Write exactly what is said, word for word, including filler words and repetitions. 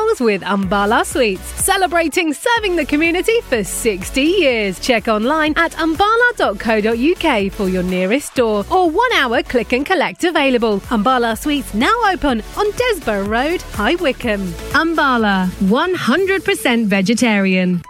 meals with Umbala Sweets, celebrating serving the community for sixty years. Check online at umbala dot co dot uk for your nearest store or one hour click and collect available. Umbala Sweets now open on Desborough Road, High Wycombe. Umbala, one hundred percent vegetarian.